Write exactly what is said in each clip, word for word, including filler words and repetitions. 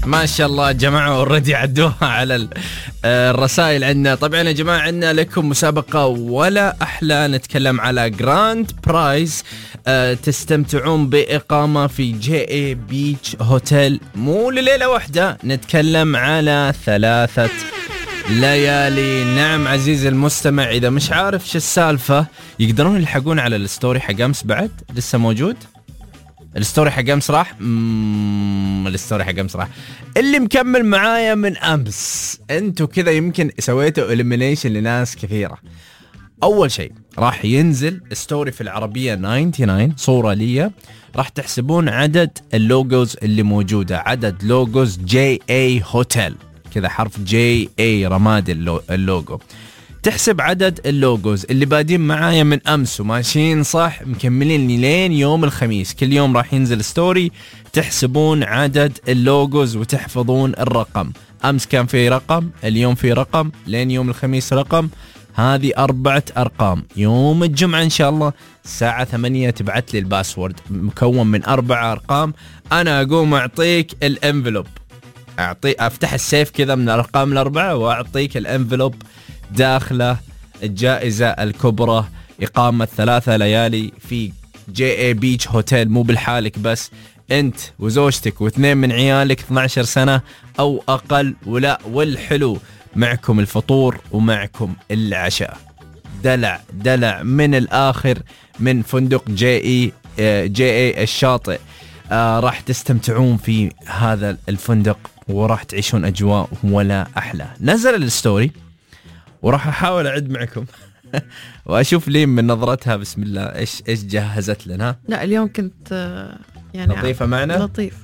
ما شاء الله جماعة اوريدي عدوها على الرسائل عندنا. طبعا يا جماعة عندنا لكم مسابقة ولا أحلى، نتكلم على جراند برايز، أه تستمتعون بإقامة في جي اي بيتش هوتيل، مو لليلة واحدة، نتكلم على ثلاثة ليالي. نعم عزيزي المستمع، إذا مش عارف شو السالفة يقدرون يلحقون على الستوري حق أمس، بعد لسه موجود الستوري حق أمس راح مم... الستوري حق أمس راح اللي مكمل معايا من أمس. أنتوا كذا يمكن سويتوا إليمينيشن لناس كثيرة. أول شيء راح ينزل ستوري في العربية تسعة وتسعين صورة لي، راح تحسبون عدد اللوجوز اللي موجودة، عدد لوجوز جي اي هوتيل، كذا حرف جي اي رماد اللوجو، تحسب عدد اللوجوز اللي بادين معايا من أمس وماشيين صح مكملين لين يوم الخميس. كل يوم راح ينزل ستوري، تحسبون عدد اللوجوز وتحفظون الرقم. أمس كان في رقم، اليوم في رقم، لين يوم الخميس رقم. هذه أربعة أرقام. يوم الجمعة إن شاء الله الساعة ثمانية تبعت لي الباسورد مكون من أربع أرقام. أنا أقوم أعطيك الانفلوب، أعطي أفتح السيف كذا من الأرقام الأربعة وأعطيك الانفلوب داخله الجائزة الكبرى، إقامة ثلاثة ليالي في جي اي بيتش هوتيل. مو بالحالك بس، أنت وزوجتك واثنين من عيالك اثنتي عشرة سنة أو أقل. ولا والحلو معكم الفطور ومعكم العشاء. دلع دلع من الآخر من فندق جي اي جي اي الشاطئ. آه راح تستمتعون في هذا الفندق وراح تعيشون أجواء ولا أحلى. نزل الستوري وراح أحاول أعد معكم وأشوف لي من نظرتها بسم الله إيش إيش جهزت لنا. لا اليوم كنت يعني لطيفة معنا، لطيف.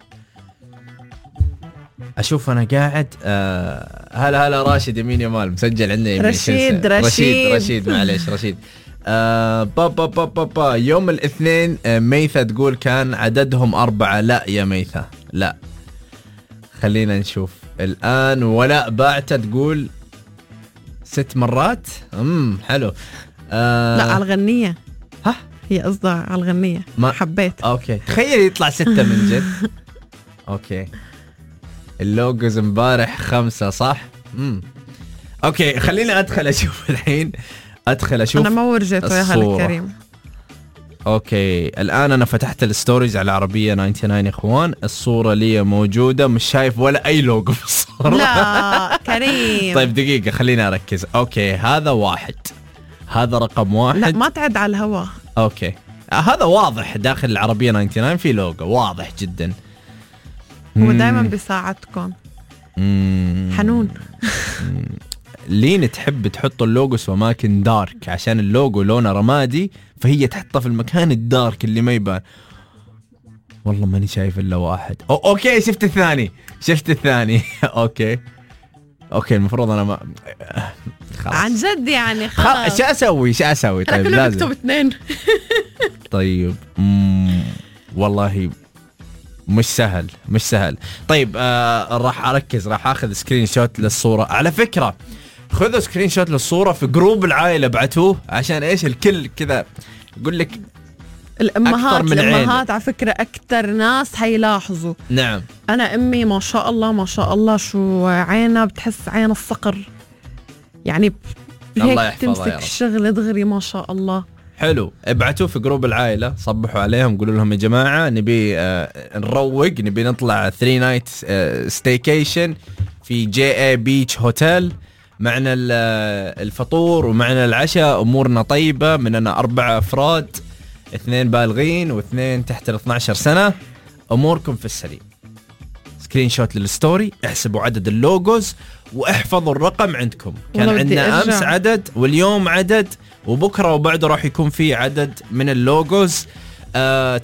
أشوف أنا قاعد آه هلا هلا راشد يمين يمال مسجل عندنا يمين. رشيد رشيد رشيد رشيد معليش رشيد. آه بابا بابا با يوم الاثنين آه ميثا تقول كان عددهم أربعة. لا يا ميثا لا، خلينا نشوف الآن. ولا باعتة تقول ست مرات. امم حلو. آه لا على الغنية، ها هي قصدها على الغنية. ما حبيت. اوكي تخيل يطلع ستة من جد. اوكي اللوجوز امبارح خمسة صح. امم اوكي خليني ادخل اشوف الحين، ادخل اشوف. انا ما ورجيته يا هلا كريم. اوكي الان انا فتحت الستوريز على العربية تسعة وتسعين يا اخوان، الصورة لي موجودة، مش شايف ولا اي لوجو في الصورة. لا كريم. طيب دقيقة خليني اركز. اوكي هذا واحد، هذا رقم واحد. لا ما تعد على الهواء. اوكي هذا واضح داخل العربية تسعة وتسعين في لوجو واضح جدا. هو دائما بيساعدكم. حنون. لين تحب تحط اللوجوس في أماكن دارك عشان اللوجو لونه رمادي، فهي تحطه في المكان الدارك اللي ما يبان. والله ماني شايف إلا واحد. أو أوكي شفت الثاني، شفت الثاني. أوكي أوكي المفروض أنا ما خلاص. عن جد يعني خلاص. شو أسوي شو أسوي طيب لازم نكتب اثنين. طيب مم. والله مش سهل مش سهل. طيب آه راح أركز، راح أخذ سكرين شوت للصورة. على فكرة خذوا سكرين شوت للصورة في جروب العائلة بعتوه، عشان إيش الكل كذا يقول لك. الأمهات الأمهات على فكرة أكتر ناس حيلاحظوا. نعم أنا أمي ما شاء الله ما شاء الله شو عينها، بتحس عين الصقر يعني، هيك تمسك الشغل دغري ما شاء الله. حلو ابعتوه في جروب العائلة، صبحوا عليهم قولوا لهم يا جماعة نبي آه نروق، نبي نطلع ثري نايت آه ستيكيشن في جي اي بيتش هوتيل، معنا الفطور ومعنا العشاء، أمورنا طيبة، مننا أربعة أفراد، اثنين بالغين واثنين تحت ال اثنتي عشرة سنة، أموركم في السليم. سكرين شوت للستوري، احسبوا عدد اللوجوز واحفظوا الرقم عندكم. كان عندنا أمس عدد واليوم عدد وبكرة وبعده راح يكون في عدد من اللوجوز. آه